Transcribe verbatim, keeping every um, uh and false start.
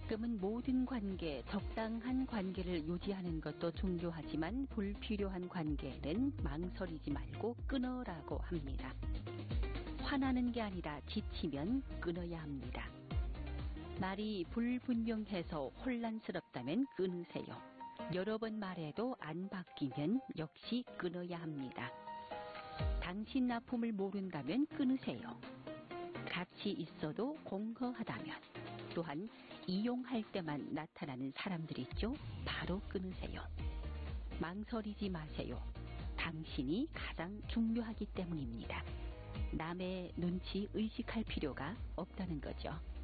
가끔은 모든 관계, 적당한 관계를 유지하는 것도 중요하지만 불필요한 관계는 망설이지 말고 끊어라고 합니다. 화나는 게 아니라 지치면 끊어야 합니다. 말이 불분명해서 혼란스럽다면 끊으세요. 여러 번 말해도 안 바뀌면 역시 끊어야 합니다. 당신 아픔을 모른다면 끊으세요. 같이 있어도 공허하다면, 또한 이용할 때만 나타나는 사람들 있죠? 바로 끊으세요. 망설이지 마세요. 당신이 가장 중요하기 때문입니다. 남의 눈치 의식할 필요가 없다는 거죠.